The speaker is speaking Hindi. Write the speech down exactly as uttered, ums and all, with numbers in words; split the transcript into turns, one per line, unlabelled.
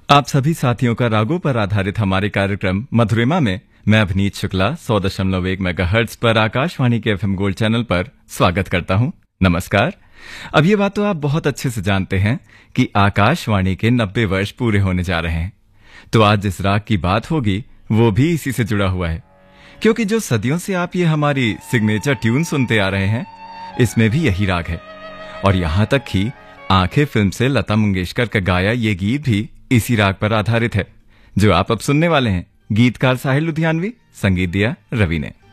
आप सभी साथियों का रागों पर आधारित हमारे कार्यक्रम मधुरिमा में मैं अभिनीत शुक्ला सौ दशमलव एक मेगाहर्ट्ज पर आकाशवाणी के एफएम गोल्ड चैनल पर स्वागत करता हूं। नमस्कार। अब ये बात तो आप बहुत अच्छे से जानते हैं कि आकाशवाणी के नब्बे वर्ष पूरे होने जा रहे हैं, तो आज जिस राग की बात होगी वो भी इसी से जुड़ा हुआ है, क्योंकि जो सदियों से आप ये हमारी सिग्नेचर ट्यून सुनते आ रहे हैं, इसमें भी यही राग है। और यहाँ तक कि आंखें फिल्म से लता मंगेशकर का गाया ये गीत भी इसी राग पर आधारित है, जो आप अब सुनने वाले हैं। गीतकार साहिल लुधियानवी, संगीत दिया रवि ने।